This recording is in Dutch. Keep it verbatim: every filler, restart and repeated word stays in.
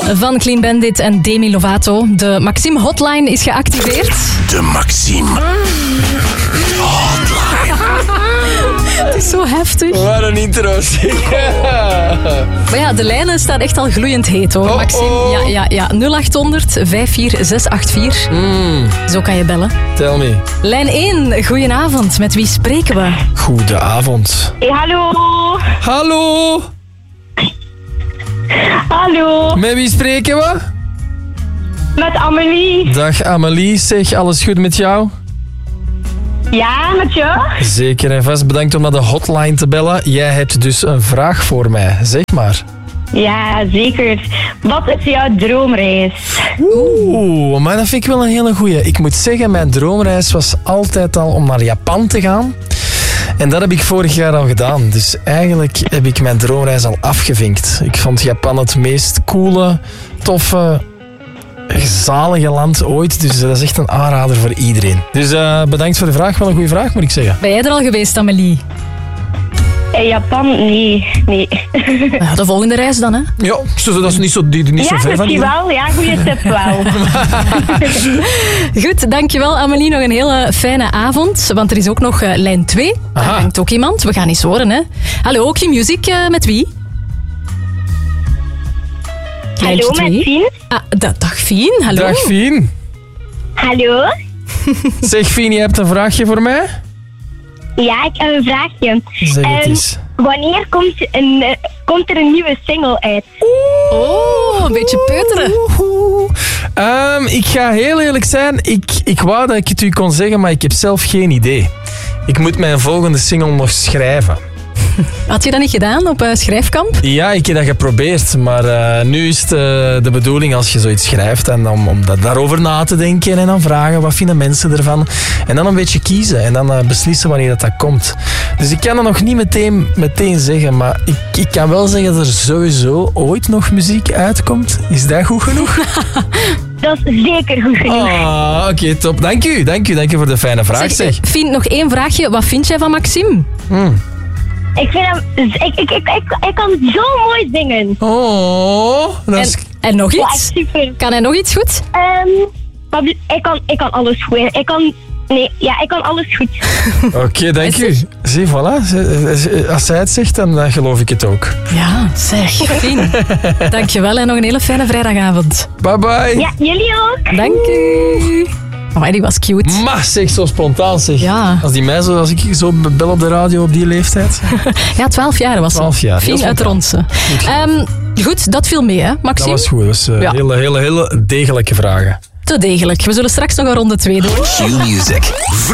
van Clean Bandit en Demi Lovato. De Maxime Hotline is geactiveerd. De Maxime Hotline. Het is zo heftig. Wat een intro, zeg. Maar ja, de lijnen staan echt al gloeiend heet, hoor, Oh, Maxime. oh. Ja, ja, ja. nul acht honderd, vijf vier zes acht vier. Mm, Zo kan je bellen. tell me. Lijn één, goedenavond. Met wie spreken we? Goedenavond. Hey, hallo. Hallo. Hallo. Met wie spreken we? Met Amelie. Dag Amelie, zeg, alles goed met jou? Ja, met jou? Zeker en vast, bedankt om naar de hotline te bellen. Jij hebt dus een vraag voor mij, zeg maar. Ja, zeker. Wat is jouw droomreis? Oeh, maar dat vind ik wel een hele goeie. Ik moet zeggen, mijn droomreis was altijd al om naar Japan te gaan. En dat heb ik vorig jaar al gedaan. Dus eigenlijk heb ik mijn droomreis al afgevinkt. Ik vond Japan het meest coole, toffe, zalige land ooit. Dus dat is echt een aanrader voor iedereen. Dus uh, bedankt voor de vraag. Wel een goede vraag, moet ik zeggen. Ben jij er al geweest, Amelie? In Japan? Nee, nee. Ja, de volgende reis dan, hè? Ja, zo, dat is niet zo, die, niet zo Ja, ver van misschien hier. wel. Ja, goede tip wel. Goed, dankjewel Amelie. Nog een hele fijne avond. Want er is ook nog uh, lijn twee. Daar Aha. hangt ook iemand. We gaan eens horen, hè. Hallo, Q-Music, uh, met wie? Lijntje Hallo, met twee. Fien. Ah, da- dag Fien, hallo. Dag Fien. Hallo. Zeg Fien, je hebt een vraagje voor mij? Ja, ik heb een vraagje. Zeg het Ehm, eens. wanneer komt, een, eh, komt er een nieuwe single uit? Oh, een beetje peuteren. Um, ik ga heel eerlijk zijn, ik, ik wou dat ik het u kon zeggen, maar ik heb zelf geen idee. Ik moet mijn volgende single nog schrijven. Had je dat niet gedaan op uh, schrijfkamp? Ja, ik heb dat geprobeerd, maar uh, nu is het uh, de bedoeling als je zoiets schrijft en om, om dat, daarover na te denken en dan vragen wat vinden mensen ervan en dan een beetje kiezen en dan uh, beslissen wanneer dat, dat komt. Dus ik kan dat nog niet meteen, meteen zeggen, maar ik, ik kan wel zeggen dat er sowieso ooit nog muziek uitkomt. Is dat goed genoeg? Dat is zeker goed genoeg. Ah, oké, okay, top. Dank u, dank u, dank u voor de fijne vraag, zeg. uh, Fien, nog één vraagje. Wat vind jij van Maxime? Hmm. Ik vind hem... Ik, ik, ik, ik, ik kan zo mooi zingen. Oh, dat En, is... en nog Ja, iets? super. Kan hij nog iets goed? Ehm, maar ik kan, ik kan alles goed. Ik kan... Nee, ja, ik kan alles goed. Oké, okay, dank u. Zie, voilà. Als zij het zegt, dan uh, geloof ik het ook. Ja, zeg. Fien. Dankjewel en nog een hele fijne vrijdagavond. Bye bye. Ja, jullie ook. Dank u. Oh, die was cute. Maar zeg, zo spontaan zeg. Ja. Als die mij zo, als ik zo bel op de radio op die leeftijd. Ja, twaalf jaar was ze. twaalf jaar. Fien Heel uit Ronse. Um, goed, dat viel mee, hè, Dat Maxime? was goed. Dat was uh, Ja. hele, hele, hele degelijke vragen. Te degelijk. We zullen straks nog een ronde twee doen. Q-Music.